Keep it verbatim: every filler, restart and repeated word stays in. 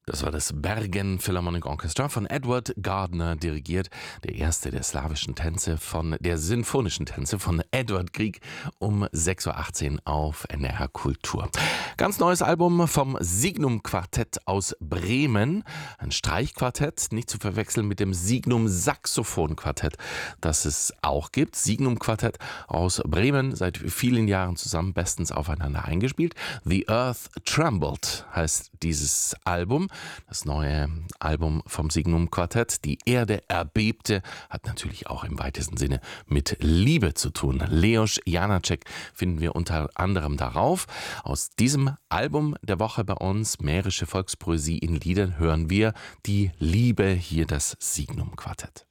Das war das Bergen Philharmonic Orchestra von Edward Gardner dirigiert, der erste der slawischen Tänze von der sinfonischen Tänze von Edward Grieg um sechs Uhr achtzehn auf N D R Kultur. Ganz neues Album vom Signum Quartett aus Bremen, ein Streichquartett, nicht zu verwechseln mit dem Signum Saxophon Quartett, das es auch gibt. Signum Quartett aus Bremen, seit vielen Jahren zusammen bestens aufeinander eingespielt. The Earth Trembled heißt dieses Album. Das neue Album vom Signum Quartett, Die Erde erbebte, hat natürlich auch im weitesten Sinne mit Liebe zu tun. Leos Janáček finden wir unter anderem darauf. Aus diesem Album der Woche bei uns, Mährische Volkspoesie in Liedern, hören wir Die Liebe, hier das Signum Quartett.